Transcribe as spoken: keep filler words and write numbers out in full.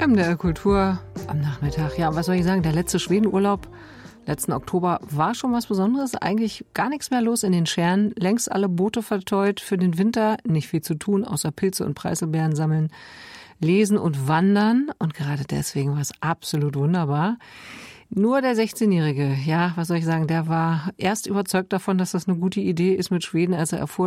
M D R Kultur am Nachmittag. Ja, was soll ich sagen, der letzte Schwedenurlaub letzten Oktober war schon was Besonderes. Eigentlich gar nichts mehr los in den Scheren. Längst alle Boote verteut für den Winter. Nicht viel zu tun, außer Pilze und Preiselbeeren sammeln, lesen und wandern. Und gerade deswegen war es absolut wunderbar. Nur der sechzehnjährige, ja, was soll ich sagen, der war erst überzeugt davon, dass das eine gute Idee ist mit Schweden, als er erfuhr,